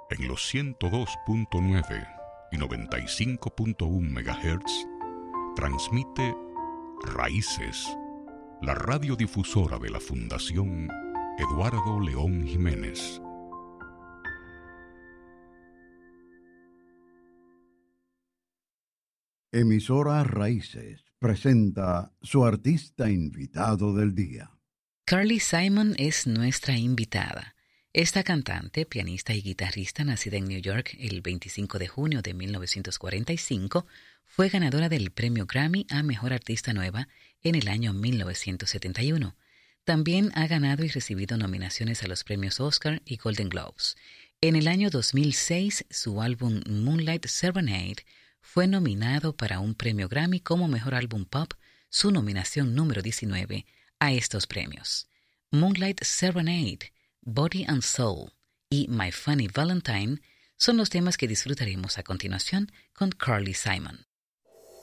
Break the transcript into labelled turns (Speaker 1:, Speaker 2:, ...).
Speaker 1: En los 102.9 y 95.1 MHz transmite Raíces, la radiodifusora de la Fundación Eduardo León Jiménez.
Speaker 2: Emisora Raíces presenta su artista invitado del día.
Speaker 3: Carly Simon es nuestra invitada. Esta cantante, pianista y guitarrista nacida en New York el 25 de junio de 1945, fue ganadora del Premio Grammy a Mejor Artista Nueva en el año 1971. También ha ganado y recibido nominaciones a los premios Oscar y Golden Globes. En el año 2006, su álbum Moonlight Serenade fue nominado para un premio Grammy como Mejor Álbum Pop, su nominación número 19 a estos premios. Moonlight Serenade, Body and Soul y My Funny Valentine son los temas que disfrutaremos a continuación con Carly Simon.